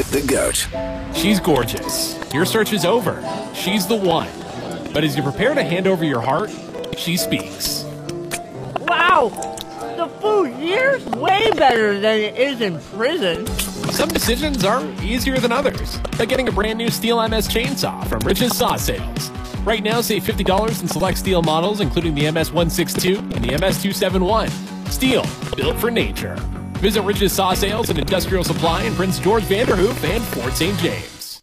the GOAT. She's gorgeous. Your search is over. She's the one. But as you prepare to hand over your heart, she speaks. Wow! The food here's way better than it is in prison. Some decisions are easier than others. Like getting a brand new Steel MS chainsaw from Rich's Saw Sales. Right now, save $50 in select Steel models, including the MS-162 and the MS-271. Steel, built for nature. Visit Rich's Saw Sales and Industrial Supply in Prince George, Vanderhoof, and Fort St. James.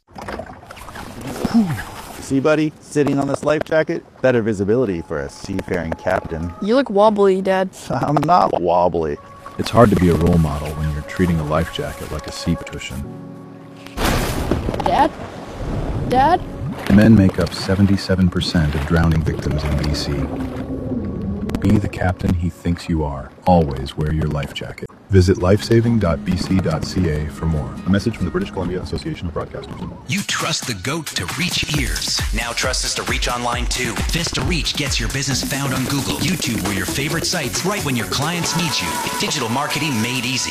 See, buddy, sitting on this life jacket, better visibility for a seafaring captain. You look wobbly, Dad. I'm not wobbly. It's hard to be a role model when you're treating a life jacket like a seat cushion. Dad? Dad? Men make up 77% of drowning victims in BC. Be the captain he thinks you are. Always wear your life jacket. Visit lifesaving.bc.ca for more. A message from the British Columbia Association of Broadcasters. You trust the GOAT to reach ears. Now trust us to reach online too. Vista Reach gets your business found on Google, YouTube, or your favorite sites right when your clients need you. Digital marketing made easy.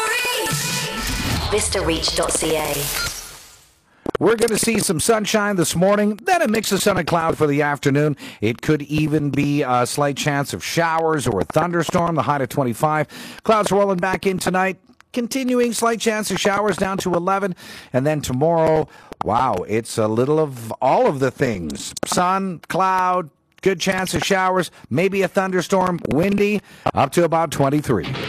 VistaReach.ca. We're going to see some sunshine this morning, then a mix of sun and cloud for the afternoon. It could even be a slight chance of showers or a thunderstorm, the high to 25. Clouds rolling back in tonight, continuing slight chance of showers down to 11. And then tomorrow, wow, it's a little of all of the things. Sun, cloud, good chance of showers, maybe a thunderstorm, windy, up to about 23.